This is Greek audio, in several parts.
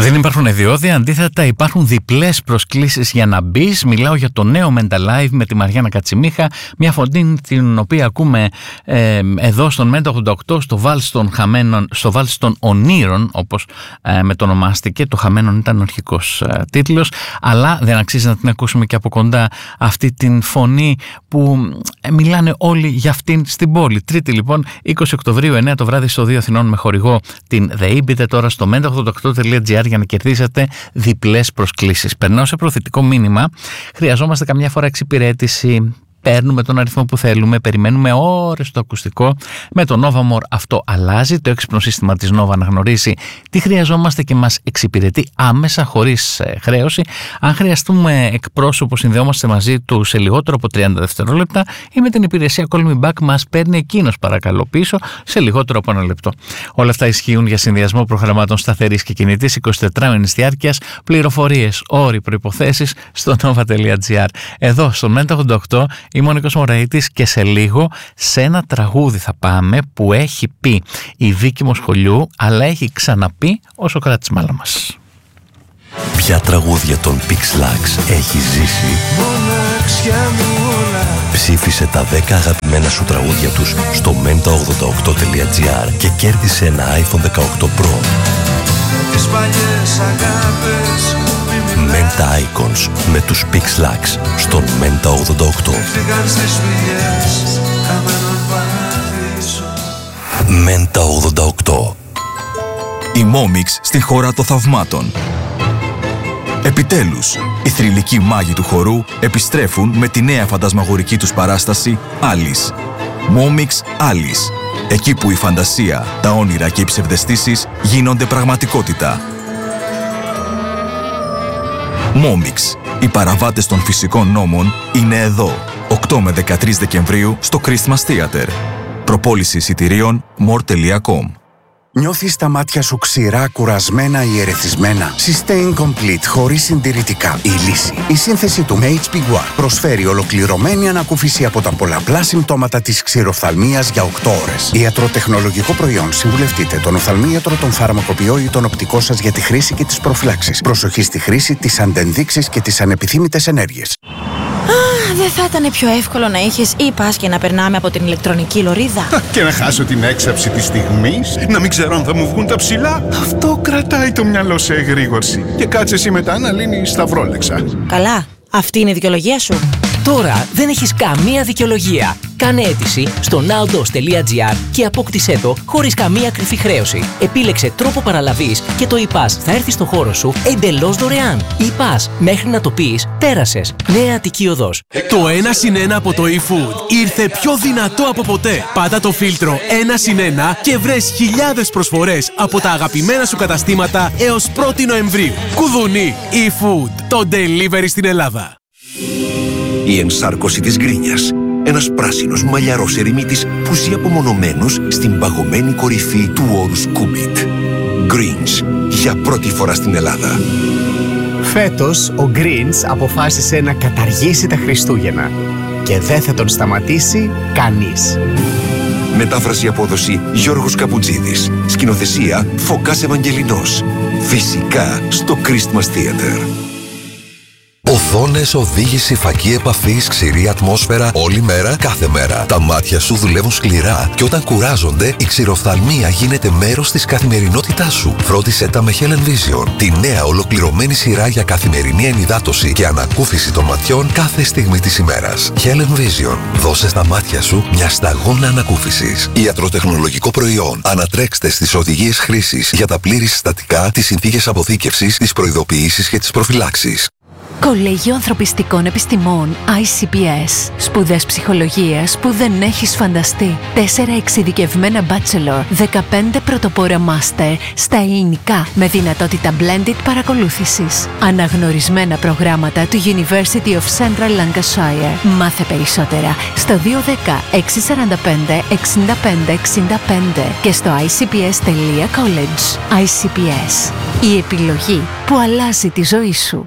Δεν υπάρχουν διόδια, αντίθετα υπάρχουν διπλές προσκλήσεις για να μπεις. Μιλάω για το νέο Mental Live με τη Μαριάννα Κατσιμίχα, μια φωνή την οποία ακούμε εδώ στον Μέντα 88, στο Βάλς των Ονείρων, όπως μετονομάστηκε. Το Χαμένον ήταν ο αρχικός τίτλος, αλλά δεν αξίζει να την ακούσουμε και από κοντά αυτή την φωνή που μιλάνε όλοι για αυτήν στην πόλη. Τρίτη λοιπόν, 20 Οκτωβρίου, 9 το βράδυ στο 2 Αθηνών με χορηγό την ΔΕΗ. Μπείτε τώρα στο menta88.gr για να κερδίσετε διπλές προσκλήσεις. Περνάω σε προθετικό μήνυμα. Χρειαζόμαστε καμιά φορά εξυπηρέτηση. Παίρνουμε τον αριθμό που θέλουμε, περιμένουμε ώρες το ακουστικό. Με το Nova More αυτό αλλάζει. Το έξυπνο σύστημα της Nova αναγνωρίζει τι χρειαζόμαστε και μας εξυπηρετεί άμεσα, χωρίς χρέωση. Αν χρειαστούμε εκπρόσωπο, συνδεόμαστε μαζί του σε λιγότερο από 30 δευτερόλεπτα ή με την υπηρεσία Call Me Back μας παίρνει εκείνος παρακαλώ πίσω σε λιγότερο από ένα λεπτό. Όλα αυτά ισχύουν για συνδυασμό προγραμμάτων σταθερής και κινητής 24μηνης διάρκειας. Πληροφορίες, όροι, προϋποθέσεις στο nova.gr. Εδώ στο Μέντα 88 είμαι ο Νίκος Μωραΐτης και σε λίγο σε ένα τραγούδι θα πάμε που έχει πει η Βίκη Μοσχολιού, αλλά έχει ξαναπεί ο Σωκράτης Μάλαμας. Ποια τραγούδια των Pixlax έχει ζήσει? Ψήφισε τα 10 αγαπημένα σου τραγούδια τους στο menta88.gr και κέρδισε ένα iPhone 18 Pro. Menta Icons με τους Pixlax στον Menta 88. Menta 88. Η Momix στη χώρα των θαυμάτων. Επιτέλους, οι θρυλικοί μάγοι του χορού επιστρέφουν με τη νέα φαντασμαγορική τους παράσταση Alice. Momix Alice. Εκεί που η φαντασία, τα όνειρα και οι ψευδαισθήσεις γίνονται πραγματικότητα. Momix. Οι παραβάτες των φυσικών νόμων είναι εδώ. 8 με 13 Δεκεμβρίου στο Christmas Theater. Προπόληση εισιτηρίων more.com. Νιώθεις τα μάτια σου ξηρά, κουρασμένα ή ερεθισμένα? Sustain Complete, χωρίς συντηρητικά. Η λύση. Η σύνθεση του HP Guard προσφέρει ολοκληρωμένη ανακούφιση από τα πολλαπλά συμπτώματα της ξηροφθαλμίας για 8 ώρες. Ιατροτεχνολογικό προϊόν. Συμβουλευτείτε τον οφθαλμίατρο, τον φαρμακοποιό ή τον οπτικό σας για τη χρήση και τις προφυλάξεις. Προσοχή στη χρήση, τις αντενδείξεις και τις ανεπιθύμητες ενέργειες. Δεν θα ήταν πιο εύκολο να είχες e-pass και να περνάμε από την ηλεκτρονική λωρίδα? Και να χάσω την έξαψη της στιγμής, να μην ξέρω αν θα μου βγουν τα ψηλά. Αυτό κρατάει το μυαλό σε εγρήγορση. Και κάτσε εσύ μετά να λύνεις σταυρόλεξα. Καλά, αυτή είναι η δικαιολογία σου. Τώρα δεν έχεις καμία δικαιολογία. Κάνε αίτηση στο nowdos.gr και απόκτησέ το χωρίς καμία κρυφή χρέωση. Επίλεξε τρόπο παραλαβής και το e-pass θα έρθει στο χώρο σου εντελώς δωρεάν. E-pass, μέχρι να το πεις, πέρασες. Νέα Αττική Οδός. Το 1+1 από το eFood ήρθε πιο δυνατό από ποτέ. Πάτα το φίλτρο 1+1 και βρες χιλιάδες προσφορές από τα αγαπημένα σου καταστήματα έως 1η Νοεμβρίου. Κουδουνί eFood, το delivery στην Ελλάδα. Η ενσάρκωση της γκρίνιας. Ένας πράσινος μαλλιαρός ερημίτης που ζει απομονωμένος στην παγωμένη κορυφή του όρους Κούμπιτ. Greens, για πρώτη φορά στην Ελλάδα. Φέτος ο Greens αποφάσισε να καταργήσει τα Χριστούγεννα και δεν θα τον σταματήσει κανείς. Μετάφραση απόδοση Γιώργος Καπουτζίδης. Σκηνοθεσία Φωκάς Ευαγγελινός. Φυσικά στο Christmas Theater. Οθόνες, οδήγηση, φακή επαφής, ξηρή ατμόσφαιρα όλη μέρα, κάθε μέρα. Τα μάτια σου δουλεύουν σκληρά και όταν κουράζονται, η ξηροφθαλμία γίνεται μέρος της καθημερινότητάς σου. Φρόντισε τα με Helen Vision, τη νέα ολοκληρωμένη σειρά για καθημερινή ενυδάτωση και ανακούφιση των ματιών κάθε στιγμή της ημέρας. Helen Vision, δώσε στα μάτια σου μια σταγόνα ανακούφισης. Ιατροτεχνολογικό προϊόν. Ανατρέξτε στις οδηγίες χρήσης για τα πλήρη συστατικά, τις συνθήκες αποθήκευσης, τις προειδοποιήσεις και τις προφυλάξεις. Κολέγιο Ανθρωπιστικών Επιστημών ICPS. Σπουδές ψυχολογίας που δεν έχεις φανταστεί. 4 εξειδικευμένα bachelor, 15 πρωτοπόρα master στα ελληνικά με δυνατότητα blended παρακολούθησης. Αναγνωρισμένα προγράμματα του University of Central Lancashire. Μάθε περισσότερα στο 210 645 65 65 και στο icps.college. ICPS. Η επιλογή που αλλάζει τη ζωή σου.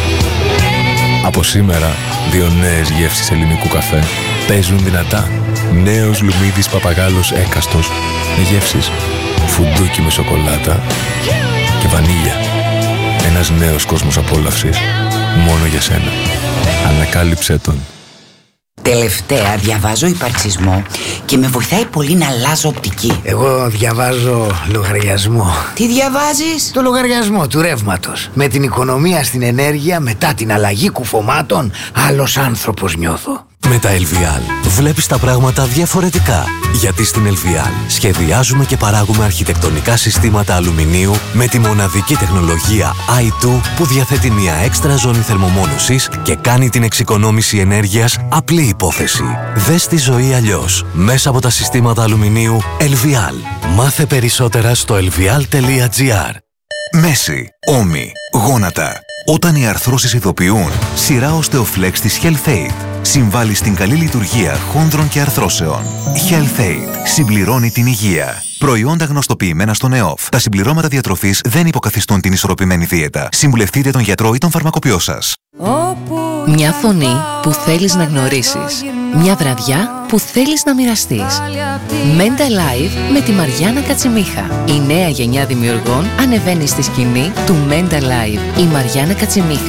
Από σήμερα, 2 νέες γεύσεις ελληνικού καφέ παίζουν δυνατά Νέος Λουμίδης Παπαγάλος έκαστος με γεύσεις φουντούκι με σοκολάτα και βανίλια. Ένας νέος κόσμος απόλαυσης μόνο για σένα. Ανακάλυψέ τον. Τελευταία διαβάζω υπαρξισμό και με βοηθάει πολύ να αλλάζω οπτική. Εγώ διαβάζω λογαριασμό. Τι διαβάζεις? Το λογαριασμό του ρεύματος. Με την οικονομία στην ενέργεια μετά την αλλαγή κουφωμάτων, άλλος άνθρωπος νιώθω. Με τα LVL βλέπεις τα πράγματα διαφορετικά. Γιατί στην LVL σχεδιάζουμε και παράγουμε αρχιτεκτονικά συστήματα αλουμινίου με τη μοναδική τεχνολογία i2 που διαθέτει μια έξτρα ζώνη θερμομόνωσης και κάνει την εξοικονόμηση ενέργειας απλή υπόθεση. Δες τη ζωή αλλιώς μέσα από τα συστήματα αλουμινίου LVL. Μάθε περισσότερα στο lvl.gr. Μέση, ώμοι, γόνατα. Όταν οι αρθρώσεις ειδοποιούν, σειρά Osteoflex της HealthAid συμβάλλει στην καλή λειτουργία χόνδρων και αρθρώσεων. HealthAid συμπληρώνει την υγεία. Προϊόντα γνωστοποιημένα στον ΕΟΦ. Τα συμπληρώματα διατροφής δεν υποκαθιστούν την ισορροπημένη δίαιτα. Συμβουλευτείτε τον γιατρό ή τον φαρμακοποιό σας. Μια φωνή που θέλεις να γνωρίσεις. Μια βραδιά που θέλεις να μοιραστείς. Mental Live με τη Μαριάννα Κατσιμίχα. Η νέα γενιά δημιουργών ανεβαίνει στη σκηνή του Mental Live. Η Μαριάννα Κατσιμίχα